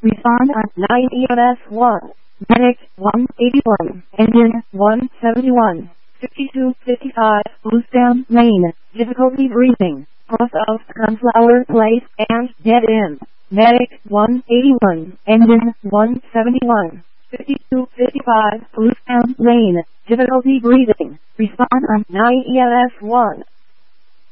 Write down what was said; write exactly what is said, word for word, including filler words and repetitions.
Respond on nine E M S one. Medic one eighty-one. Engine one seventy-one. fifty-two fifty-five. Bluestem Lane. Difficulty breathing. Cross of Sunflower Place and dead end. Medic one eighty-one. Engine one seventy-one. fifty-two fifty-five. Bluestem Lane. Difficulty breathing. Respond on nine E M S one.